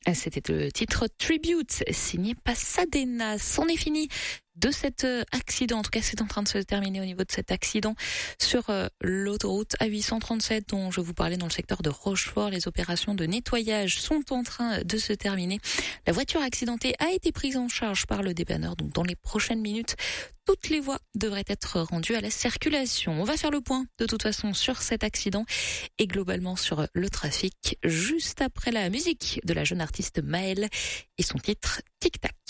C'était le titre Tribute, signé Pasadena. C'en est fini de cet accident. En tout cas, c'est en train de se terminer au niveau de cet accident sur l'autoroute A837 dont je vous parlais dans le secteur de Rochefort. Les opérations de nettoyage sont en train de se terminer. La voiture accidentée a été prise en charge par le dépanneur. Donc, dans les prochaines minutes, toutes les voies devraient être rendues à la circulation. On va faire le point, de toute façon, sur cet accident et globalement sur le trafic, juste après la musique de la jeune artiste Maëlle et son titre Tic Tac.